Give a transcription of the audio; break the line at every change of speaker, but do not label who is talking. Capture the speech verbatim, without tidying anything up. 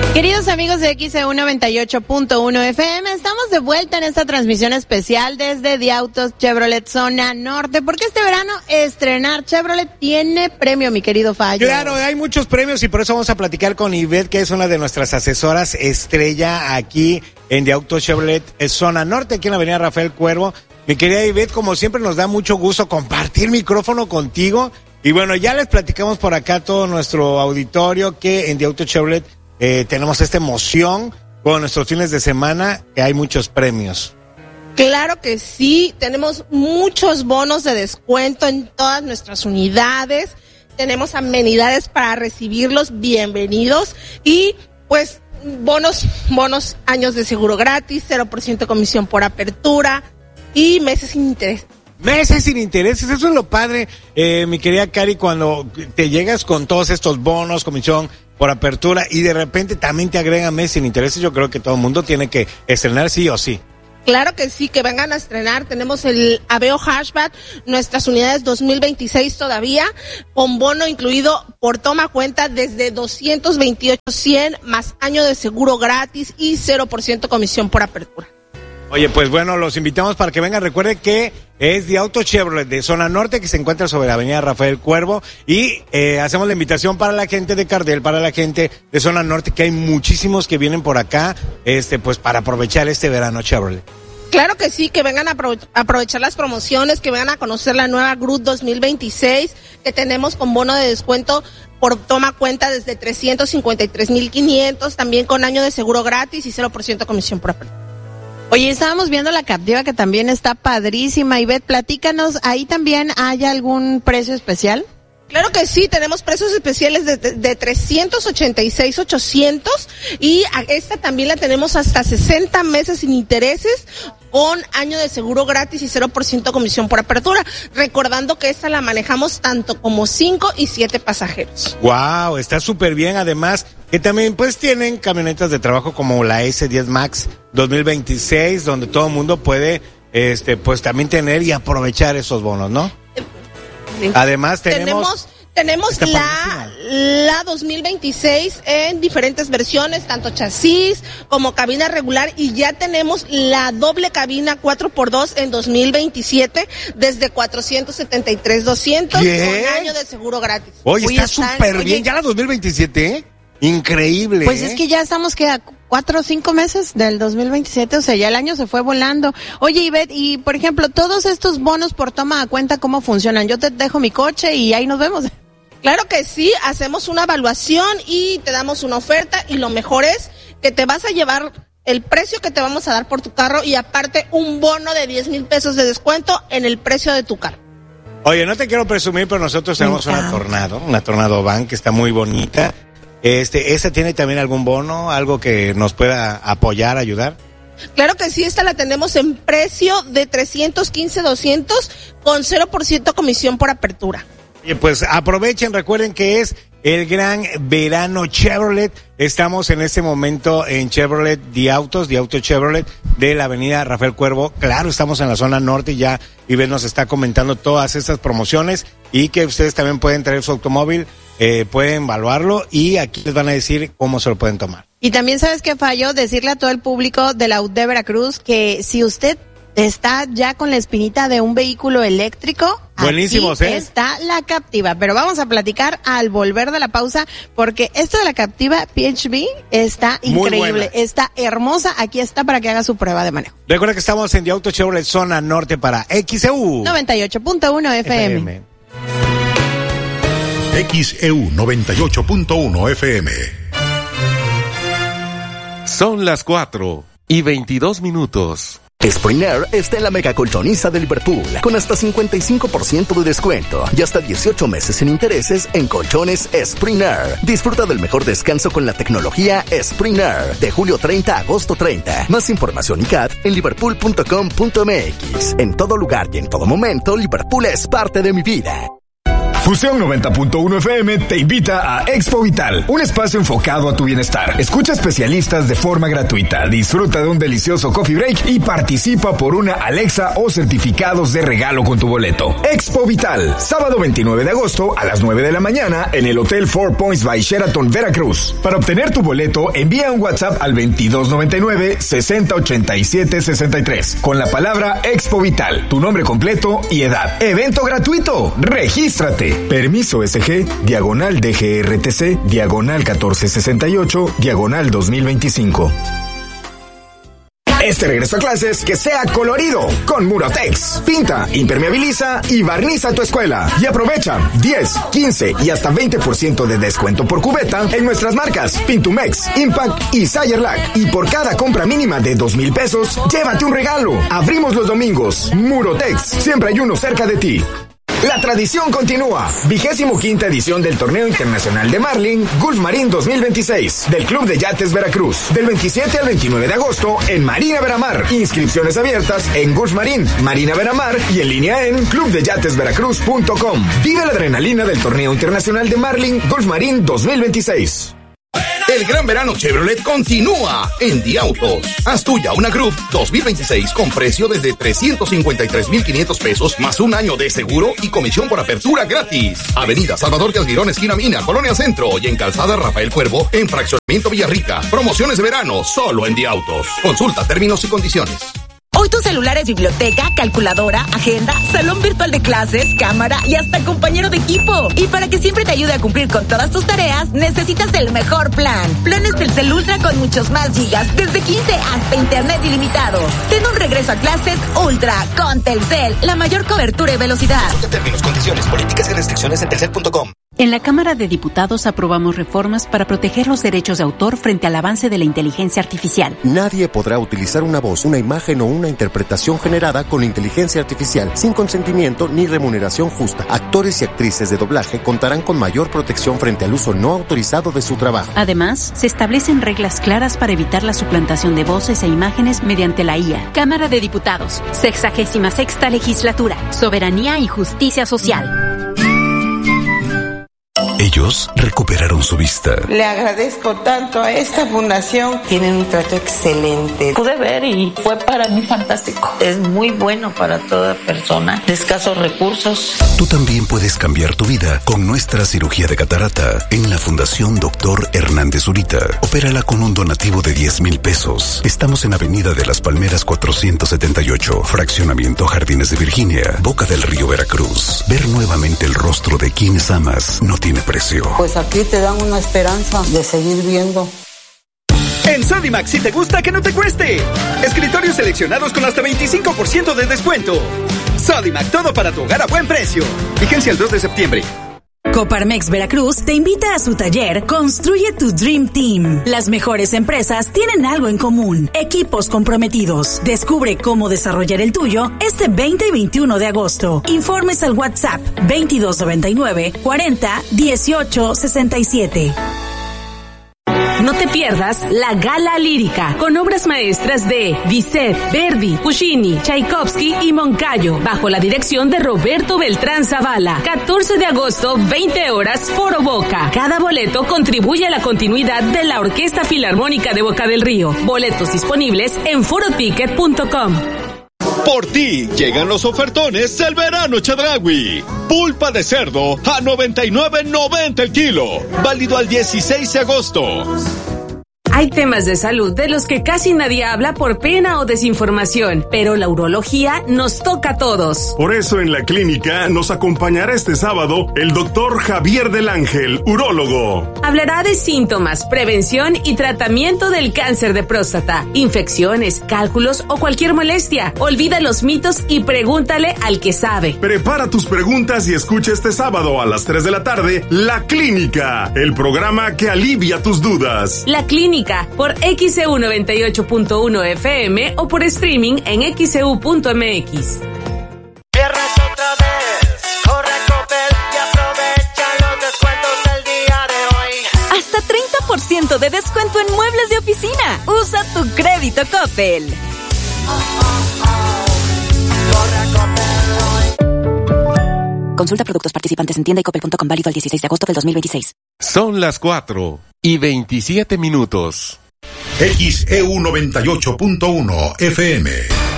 Queridos amigos de X E U noventa y ocho punto uno F M, estamos de vuelta en esta transmisión especial desde The Autos Chevrolet Zona Norte, porque este verano estrenar Chevrolet tiene premio, mi querido Fallo.
Claro, hay muchos premios y por eso vamos a platicar con Ivette, que es una de nuestras asesoras estrella aquí en The Autos Chevrolet Zona Norte, aquí en la avenida Rafael Cuervo. Mi querida Ivette, como siempre nos da mucho gusto compartir micrófono contigo. Y bueno, ya les platicamos por acá a todo nuestro auditorio que en The Autos Chevrolet Eh, tenemos esta emoción con nuestros fines de semana, que hay muchos premios.
Claro que sí, tenemos muchos bonos de descuento en todas nuestras unidades, tenemos amenidades para recibirlos, bienvenidos, y pues bonos, bonos, años de seguro gratis, cero por ciento comisión por apertura y meses sin interés.
Meses sin intereses, eso es lo padre, eh, mi querida Cari, cuando te llegas con todos estos bonos, comisión por apertura y de repente también te agregan meses sin intereses. Yo creo que todo el mundo tiene que estrenar sí o sí.
Claro que sí, que vengan a estrenar. Tenemos el Aveo Hatchback, nuestras unidades dos mil veintiséis todavía, con bono incluido por toma cuenta desde doscientos veintiocho cien más año de seguro gratis y cero por ciento comisión por apertura.
Oye, pues bueno, los invitamos para que vengan. Recuerde que es The Autos Chevrolet de Zona Norte, que se encuentra sobre la avenida Rafael Cuervo, y eh, hacemos la invitación para la gente de Cardel, para la gente de Zona Norte, que hay muchísimos que vienen por acá, este, pues para aprovechar este verano Chevrolet.
Claro que sí, que vengan a aprovechar las promociones, que vengan a conocer la nueva Groot dos mil veintiséis, que tenemos con bono de descuento por toma cuenta desde trescientos cincuenta y tres mil quinientos, también con año de seguro gratis y cero por ciento comisión por apertura.
Oye, estábamos viendo la Captiva, que también está padrísima. Ivette, platícanos, ¿ahí también hay algún precio especial?
Claro que sí, tenemos precios especiales de, de, de trescientos ochenta y seis mil ochocientos y a esta también la tenemos hasta sesenta meses sin intereses con año de seguro gratis y cero por ciento comisión por apertura. Recordando que esta la manejamos tanto como cinco y siete pasajeros.
Wow, está súper bien. Además, que también pues tienen camionetas de trabajo como la S diez Max dos mil veintiséis, donde todo el mundo puede este pues también tener y aprovechar esos bonos, ¿no? Además tenemos
tenemos, tenemos la la dos mil veintiséis en diferentes versiones, tanto chasis como cabina regular, y ya tenemos la doble cabina cuatro por dos en dos mil veintisiete desde cuatrocientos setenta y tres mil doscientos
¿Qué?
con año de seguro gratis.
Oye, Oye está súper bien, ya la dos mil veintisiete, ¿eh? Increíble.
Pues
¿eh?
es que ya estamos que a cuatro o cinco meses del dos mil veintisiete, o sea, ya el año se fue volando. Oye, Ivette, y por ejemplo, todos estos bonos por toma a cuenta, ¿cómo funcionan? Yo te dejo mi coche y ahí nos vemos.
Claro que sí, hacemos una evaluación y te damos una oferta, y lo mejor es que te vas a llevar el precio que te vamos a dar por tu carro y aparte un bono de diez mil pesos de descuento en el precio de tu carro.
Oye, no te quiero presumir, pero nosotros tenemos una Tornado, una Tornado Van que está muy bonita. Este, ¿esta tiene también algún bono, algo que nos pueda apoyar, ayudar?
Claro que sí, esta la tenemos en precio de trescientos quince mil doscientos con cero por ciento comisión por apertura.
Y pues aprovechen, recuerden que es el gran verano Chevrolet. Estamos en este momento en Chevrolet The Autos, The Autos Chevrolet de la avenida Rafael Cuervo. Claro, estamos en la zona norte y ya Ivette nos está comentando todas estas promociones, y que ustedes también pueden traer su automóvil, eh, pueden evaluarlo y aquí les van a decir cómo se lo pueden tomar.
Y también, ¿sabes qué, Fallo? Decirle a todo el público de la U D de Veracruz que si usted está ya con la espinita de un vehículo eléctrico,
buenísimos,
aquí
¿eh?
Está la Captiva, pero vamos a platicar al volver de la pausa, porque esto de la Captiva P H V está increíble, está hermosa. Aquí está para que haga su prueba de manejo.
Recuerda que estamos en The Autos Chevrolet Zona Norte para X E U
noventa y ocho punto uno F M.
X E U noventa y ocho punto uno F M.
Son las cuatro y veintidós minutos.
Spring Air está en la mega colchoniza de Liverpool, con hasta cincuenta y cinco por ciento de descuento y hasta dieciocho meses sin intereses en colchones Spring Air. Disfruta del mejor descanso con la tecnología Spring Air, de julio treinta a agosto treinta. Más información y C A D en liverpool punto com punto m x. En todo lugar y en todo momento, Liverpool es parte de mi vida.
Fusión noventa punto uno F M te invita a Expo Vital, un espacio enfocado a tu bienestar. Escucha especialistas de forma gratuita, disfruta de un delicioso coffee break y participa por una Alexa o certificados de regalo con tu boleto. Expo Vital, sábado veintinueve de agosto a las nueve de la mañana en el Hotel Four Points by Sheraton, Veracruz. Para obtener tu boleto, envía un WhatsApp al veintidós noventa y nueve, sesenta ochenta y siete sesenta y tres con la palabra Expo Vital, tu nombre completo y edad. Evento gratuito. Regístrate. Permiso S G, diagonal D G R T C, diagonal catorce sesenta y ocho, diagonal dos mil veinticinco. Este regreso a clases que sea colorido con Murotex. Pinta, impermeabiliza y barniza tu escuela. Y aprovecha diez, quince y hasta veinte por ciento de descuento por cubeta en nuestras marcas Pintumex, Impact y Sayerlac. Y por cada compra mínima de dos mil pesos, llévate un regalo. Abrimos los domingos. Murotex, siempre hay uno cerca de ti. La tradición continúa. Vigésimo quinta edición del Torneo Internacional de Marlin Gulf Marine dos mil veintiséis del Club de Yates Veracruz. Del veintisiete al veintinueve de agosto en Marina Veramar. Inscripciones abiertas en Gulf Marine, Marina Veramar y en línea en club de yates veracruz punto com. Vive la adrenalina del Torneo Internacional de Marlin Gulf Marine dos mil veintiséis.
El gran verano Chevrolet continúa en Diautos. Haz tuya una Groove dos mil veintiséis con precio desde trescientos cincuenta y tres mil quinientos pesos más un año de seguro y comisión por apertura gratis. Avenida Salvador Caldirón, esquina Mina, Colonia Centro y en Calzada Rafael Cuervo en Fraccionamiento Villarrica. Promociones de verano solo en Diautos. Consulta términos y condiciones.
Hoy tu celular es biblioteca, calculadora, agenda, salón virtual de clases, cámara y hasta compañero de equipo. Y para que siempre te ayude a cumplir con todas tus tareas, necesitas el mejor plan. Planes Telcel Ultra con muchos más gigas, desde quince hasta internet ilimitado. Ten un regreso a clases Ultra con Telcel, la mayor cobertura y velocidad.
Consulta términos, condiciones, políticas y restricciones en telcel punto com.
En la Cámara de Diputados aprobamos reformas para proteger los derechos de autor frente al avance de la inteligencia artificial.
Nadie podrá utilizar una voz, una imagen o una interpretación generada con inteligencia artificial sin consentimiento ni remuneración justa. Actores y actrices de doblaje contarán con mayor protección frente al uso no autorizado de su trabajo.
Además, se establecen reglas claras para evitar la suplantación de voces e imágenes mediante la I A.
Cámara de Diputados, sexagésima sexta legislatura, soberanía y justicia social.
Ellos recuperaron su vista.
Le agradezco tanto a esta fundación. Tienen un trato excelente.
Pude ver y fue para mí fantástico. Es muy bueno para toda persona de escasos recursos.
Tú también puedes cambiar tu vida con nuestra cirugía de catarata en la Fundación Doctor Hernández Zurita. Opérala con un donativo de diez mil pesos. Estamos en Avenida de las Palmeras cuatrocientos setenta y ocho, Fraccionamiento Jardines de Virginia, Boca del Río, Veracruz. Ver nuevamente el rostro de quienes amas no tiene precio.
Pues aquí te dan una esperanza de seguir viendo.
En Sodimac, si te gusta, que no te cueste. Escritorios seleccionados con hasta veinticinco por ciento de descuento. Sodimac, todo para tu hogar a buen precio. Vigencia el dos de septiembre.
Coparmex Veracruz te invita a su taller Construye tu Dream Team. Las mejores empresas tienen algo en común: equipos comprometidos. Descubre cómo desarrollar el tuyo este veinte y veintiuno de agosto. Informes al WhatsApp veintidós noventa y nueve, cuarenta, dieciocho sesenta y siete.
No te pierdas la Gala Lírica, con obras maestras de Bizet, Verdi, Puccini, Tchaikovsky y Moncayo, bajo la dirección de Roberto Beltrán Zavala. catorce de agosto, veinte horas, Foro Boca. Cada boleto contribuye a la continuidad de la Orquesta Filarmónica de Boca del Río. Boletos disponibles en foro ticket punto com.
Por ti llegan los ofertones del verano Chedraui. Pulpa de cerdo a noventa y nueve noventa el kilo. Válido al dieciséis de agosto.
Hay temas de salud de los que casi nadie habla por pena o desinformación, pero la urología nos toca a todos.
Por eso en la clínica nos acompañará este sábado el doctor Javier del Ángel, urólogo.
Hablará de síntomas, prevención y tratamiento del cáncer de próstata, infecciones, cálculos o cualquier molestia. Olvida los mitos y pregúntale al que sabe.
Prepara tus preguntas y escucha este sábado a las tres de la tarde La Clínica, el programa que alivia tus dudas.
La Clínica, por X E U noventa y ocho punto uno F M o por streaming en x e u punto m x.
Viernes otra vez, corre a Coppel y aprovecha los descuentos del día de hoy.
Hasta treinta por ciento de descuento en muebles de oficina. Usa tu crédito Coppel.
Oh, oh, oh. Corre a Coppel hoy.
Consulta productos participantes en tienda y coppel punto com, válido el dieciséis de agosto del dos mil veintiséis.
Son las cuatro y veintisiete minutos.
X E U noventa y ocho punto uno F M.